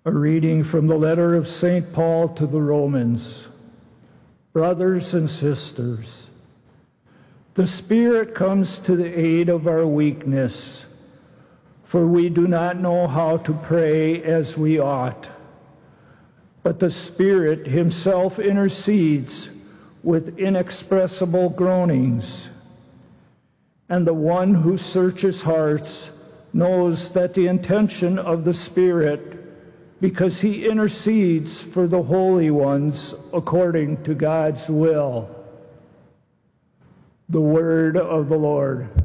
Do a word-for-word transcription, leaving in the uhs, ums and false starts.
A reading from the letter of Saint Paul to the Romans. Brothers and sisters, the Spirit comes to the aid of our weakness, for we do not know how to pray as we ought. But the Spirit himself intercedes with inexpressible groanings. And the one who searches hearts knows that the intention of the Spirit, because he intercedes for the holy ones according to God's will. The word of the Lord.